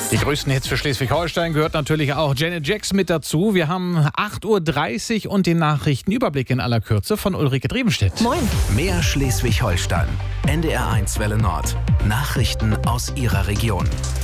Die größten Hits für Schleswig-Holstein gehört natürlich auch Janet Jackson mit dazu. Wir haben 8.30 Uhr und den Nachrichtenüberblick in aller Kürze von Ulrike Drebenstedt. Moin. Mehr Schleswig-Holstein. NDR1 Welle Nord. Nachrichten aus Ihrer Region.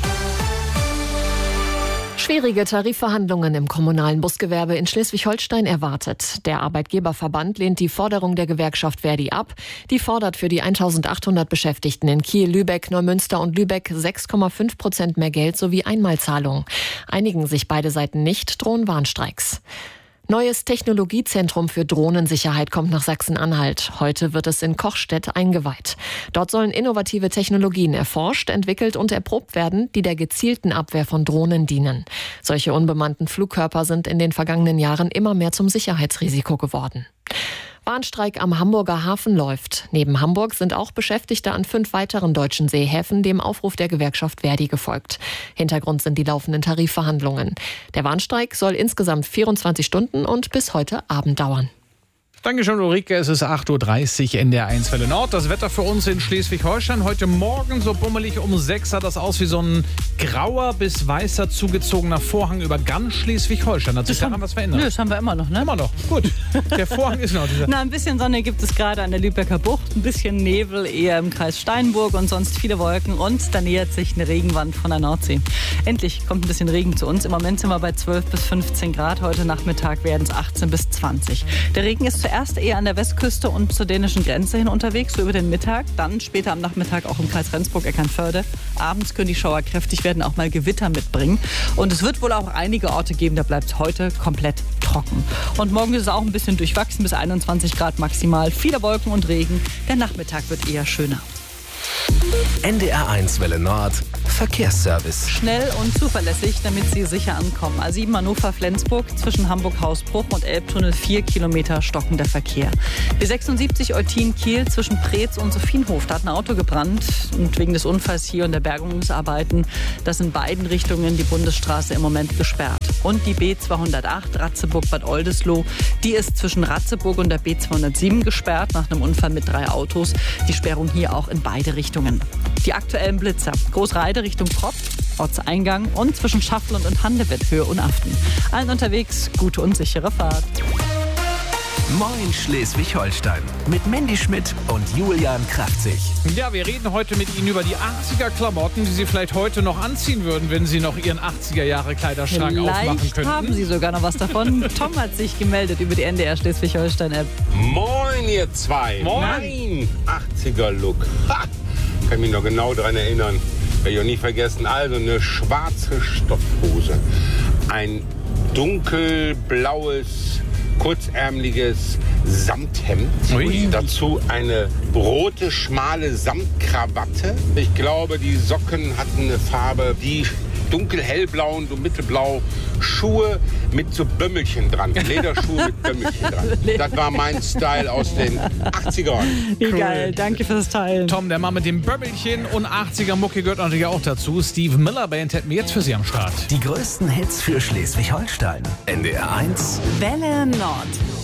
Schwierige Tarifverhandlungen im kommunalen Busgewerbe in Schleswig-Holstein erwartet. Der Arbeitgeberverband lehnt die Forderung der Gewerkschaft Verdi ab. Die fordert für die 1.800 Beschäftigten in Kiel, Lübeck, Neumünster und Lübeck 6,5% mehr Geld sowie Einmalzahlung. Einigen sich beide Seiten nicht, drohen Warnstreiks. Neues Technologiezentrum für Drohnensicherheit kommt nach Sachsen-Anhalt. Heute wird es in Kochstedt eingeweiht. Dort sollen innovative Technologien erforscht, entwickelt und erprobt werden, die der gezielten Abwehr von Drohnen dienen. Solche unbemannten Flugkörper sind in den vergangenen Jahren immer mehr zum Sicherheitsrisiko geworden. Warnstreik am Hamburger Hafen läuft. Neben Hamburg sind auch Beschäftigte an 5 weiteren deutschen Seehäfen dem Aufruf der Gewerkschaft Verdi gefolgt. Hintergrund sind die laufenden Tarifverhandlungen. Der Warnstreik soll insgesamt 24 Stunden und bis heute Abend dauern. Dankeschön, Ulrike. Es ist 8.30 Uhr in der NDR1 Welle Nord. Das Wetter für uns in Schleswig-Holstein. Heute Morgen so bummelig um 6 sah das aus wie so ein grauer bis weißer zugezogener Vorhang über ganz Schleswig-Holstein. Hat sich daran was verändert? Nö, das haben wir immer noch, ne? Immer noch. Gut. Der Vorhang ist noch dieser. Na, ein bisschen Sonne gibt es gerade an der Lübecker Bucht, ein bisschen Nebel eher im Kreis Steinburg und sonst viele Wolken und da nähert sich eine Regenwand von der Nordsee. Endlich kommt ein bisschen Regen zu uns. Im Moment sind wir bei 12 bis 15 Grad. Heute Nachmittag werden es 18 bis 20. Der Regen ist zuerst eher an der Westküste und zur dänischen Grenze hin unterwegs, so über den Mittag. Dann später am Nachmittag auch im Kreis Rendsburg-Eckernförde. Abends können die Schauer kräftig werden, auch mal Gewitter mitbringen. Und es wird wohl auch einige Orte geben, da bleibt es heute komplett trocken. Und morgen ist es auch ein bisschen durchwachsen, bis 21 Grad maximal. Viele Wolken und Regen. Der Nachmittag wird eher schöner. NDR1 Welle Nord. Verkehrsservice. Schnell und zuverlässig, damit Sie sicher ankommen. A7 Hannover-Flensburg zwischen Hamburg-Hausbruch und Elbtunnel 4 Kilometer stockender Verkehr. B76 Eutin-Kiel zwischen Preetz und Sophienhof. Da hat ein Auto gebrannt und wegen des Unfalls hier und der Bergungsarbeiten, das in beiden Richtungen die Bundesstraße im Moment gesperrt. Und die B208 Ratzeburg-Bad Oldesloe, die ist zwischen Ratzeburg und der B207 gesperrt nach einem Unfall mit 3 Autos. Die Sperrung hier auch in beide Richtungen. Die aktuellen Blitzer. Großreide Richtung Prop, Ortseingang und zwischen Schaffeln und Handewitt, Höhe Unaften. Allen unterwegs gute und sichere Fahrt. Moin Schleswig-Holstein. Mit Mandy Schmidt und Julian Kraftzig. Ja, wir reden heute mit Ihnen über die 80er-Klamotten, die Sie vielleicht heute noch anziehen würden, wenn Sie noch Ihren 80er-Jahre-Kleiderschrank aufmachen Vielleicht könnten. haben Sie sogar noch was davon. Tom hat sich gemeldet über die NDR Schleswig-Holstein-App. Moin, ihr zwei. Moin. Mein 80er-Look. Ha! Kann mich noch genau daran erinnern. Werde ich auch nie vergessen. Also eine schwarze Stoffhose. Ein dunkelblaues, kurzärmeliges Samthemd. Ui. Dazu eine rote, schmale Samtkrawatte. Ich glaube, die Socken hatten eine Farbe, die dunkel-hellblau und so mittelblau. Schuhe mit so Bömmelchen dran. Lederschuhe mit Bömmelchen dran. Das war mein Style aus den 80ern. Wie geil, danke fürs Teilen. Tom, der Mann mit dem Bömmelchen und 80er-Mucke gehört natürlich auch dazu. Steve Miller Band hätten wir jetzt für Sie am Start. Die größten Hits für Schleswig-Holstein. NDR1 Welle Nord.